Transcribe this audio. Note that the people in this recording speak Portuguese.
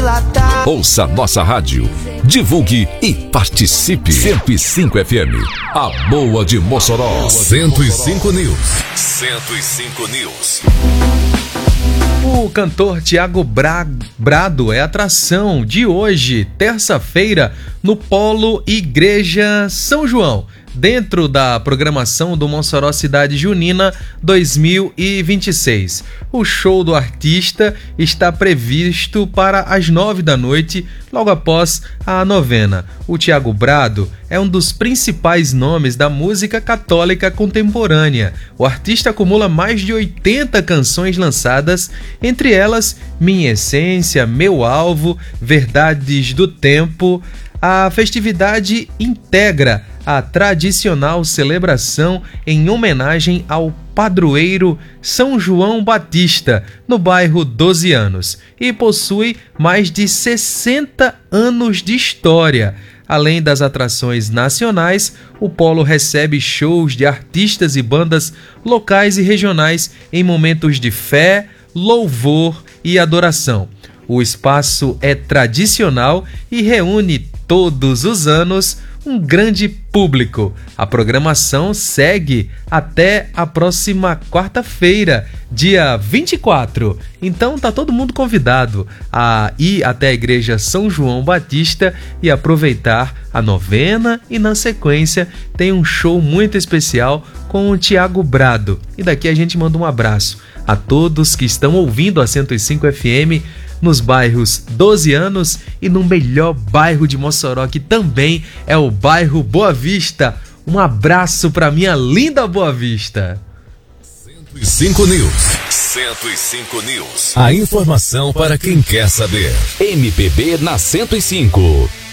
dilatar. Ouça nossa rádio, divulgue e participe. 105 FM, a boa de Mossoró. 105 News. 105 News. O cantor Thiago Brado é atração de hoje, terça-feira, no Polo Igreja São João, dentro da programação do Mossoró Cidade Junina 2026. O show do artista está previsto para as 9 da noite, logo após a novena. O Thiago Brado é um dos principais nomes da música católica contemporânea. O artista acumula mais de 80 canções lançadas, entre elas Minha Essência, Meu Alvo, Verdades do Tempo. A festividade integra a tradicional celebração em homenagem ao padroeiro São João Batista, no bairro 12 Anos, e possui mais de 60 anos de história. Além das atrações nacionais, o Polo recebe shows de artistas e bandas locais e regionais em momentos de fé, louvor e adoração. O espaço é tradicional e reúne todos os anos um grande público. A programação segue até a próxima quarta-feira, dia 24. Então tá todo mundo convidado a ir até a Igreja São João Batista e aproveitar a novena, e na sequência tem um show muito especial com o Thiago Brado. E daqui a gente manda um abraço a todos que estão ouvindo a 105 FM nos bairros 12 Anos e no melhor bairro de Mossoró, que também é o bairro Boa Vista. Um abraço para minha linda Boa Vista. 105 News. 105 News. A informação para quem quer saber. MPB na 105.